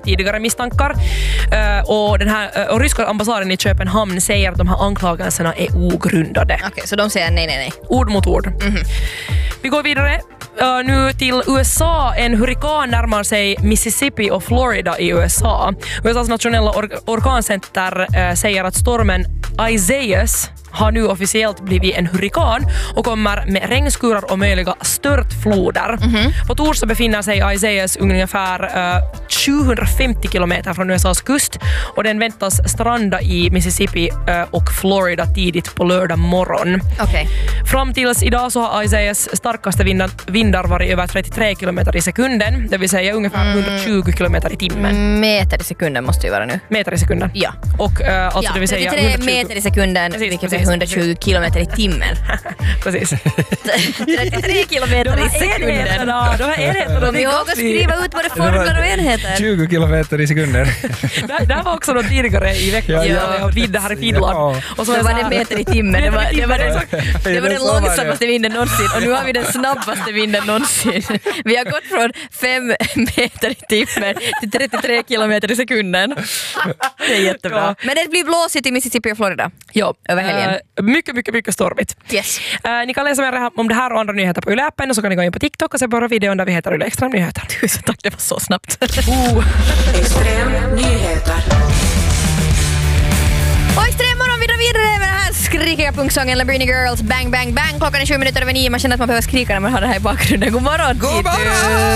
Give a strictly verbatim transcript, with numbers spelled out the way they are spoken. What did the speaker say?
tidigare misstankar. Uh, och, den här, uh, och ryska ambassaden i Köpenhamn säger att de här anklagelserna är ogrundade. Okej, okay, så de säger nej, nej, nej. Ord mot ord. Mm-hmm. Vi går vidare uh, nu till U S A. En hurrikan närmar sig Mississippi och Florida i U S A. U S A:s nationella or- orkancenter uh, säger att stormen Isaias har nu officiellt blivit en hurrikan och kommer med regnskurar och möjliga störtfloder. Mm-hmm. På torsdag befinner sig Isaias ungefär uh, sjuhundrafemtio kilometer från U S A:s kust och den väntas stranda i Mississippi uh, och Florida tidigt på lördag morgon. Okay. Fram tills idag så har Isaias starkaste vindar, vindar varit över trettiotre kilometer i sekunden, det vill säga ungefär mm. hundratjugo kilometer i timmen. Meter i sekunden måste ju vara nu. Meter i sekunden. Ja. Och uh, alltså ja, det vill säga trettiotre meter i sekunden, precis, vilket är hundratjugo kilometer i timmen. Precis. trettiotre kilometer i sekunden. De här enheterna. Vi vågar skriva ut både formler och enheter. tjugo kilometer i sekunden. det, det här var också något tidigare i veckan. Ja, ja. Jag vidde här i Finland. Ja. Och så det var det meter i timmen. Det var, det var, det, det var den långsammaste vinden någonsin. Och nu har vi den snabbaste vinden någonsin. Vi har gått från fem meter i timmen till trettiotre kilometer i sekunden. Det är jättebra. Ja. Men det blir blåsigt i Mississippi och Florida. Ja. Över helgen. Uh, mycket, mycket, mycket stormigt. Yes. Uh, ni kan läsa mer om det här och andra nyheter på Yle-appen och så kan ni gå in på TikTok och se på våra videon där vi heter Yle Extrem Nyheter. Tusen tack, det var så snabbt. uh. Extrem Nyheter. Och Extrem morgon vidare vidare med den här skrikiga punksången Britney Girls, bang, bang, bang. Klockan är tjugo minuter över nio. Man känner att man behöver skrika när man har det här i bakgrunden. God morgon! God morgon!